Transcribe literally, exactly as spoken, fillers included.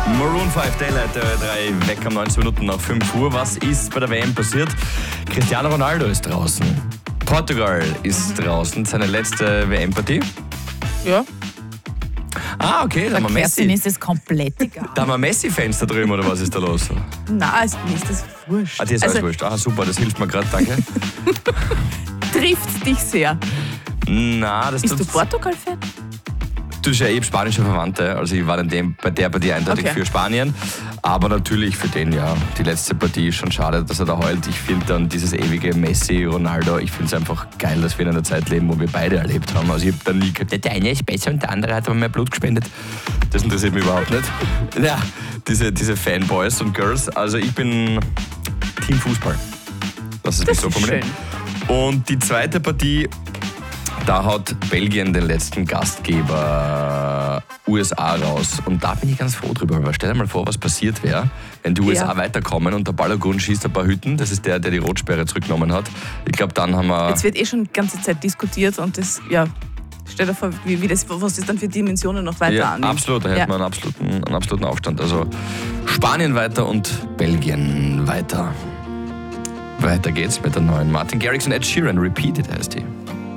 Maroon fünf Daylight drei weg am neunzehn Minuten nach fünf Uhr. Was ist bei der W M passiert? Cristiano Ronaldo ist draußen. Portugal ist mhm. draußen. Seine letzte W M-Partie. Ja. Ah, okay, da haben wir Messi. ist es komplett egal. Da haben wir Messi-Fans da drüben, oder was ist da los? Nein, ist nicht das wurscht. Ah, dir ist also, alles wurscht. Ah, super, das hilft mir gerade, danke. Trifft dich sehr. Na, das Bist tut... du Portugal-Fan? Du bist ja eben spanische Verwandte, also ich war in dem, bei der Partie eindeutig Okay. für Spanien, aber natürlich für den, ja, die letzte Partie ist schon schade, dass er da heult. Ich finde dann dieses ewige Messi, Ronaldo, ich finde es einfach geil, dass wir in einer Zeit leben, wo wir beide erlebt haben. Also ich habe dann nie gesagt, der eine ist besser und der andere hat aber mehr Blut gespendet. Das interessiert mich überhaupt nicht. Ja, diese, diese Fanboys und Girls, also ich bin Team Fußball. Das ist mich so formuliert. Und die zweite Partie, da haut Belgien den letzten Gastgeber U S A raus. Und da bin ich ganz froh drüber. Weil stell dir mal vor, was passiert wäre, wenn die U S A Ja. weiterkommen und der Balogun schießt ein paar Hütten. Das ist der, der die Rotsperre zurückgenommen hat. Ich glaube, dann haben wir... Jetzt wird eh schon die ganze Zeit diskutiert und das, ja, stell dir vor, wie, wie das, was das dann für Dimensionen noch weiter ja, annimmt. absolut, da hätten Ja. wir einen absoluten, einen absoluten Aufstand. Also Spanien weiter und Belgien weiter. Weiter geht's mit der neuen Martin Garrix und Ed Sheeran. Repeated heißt die.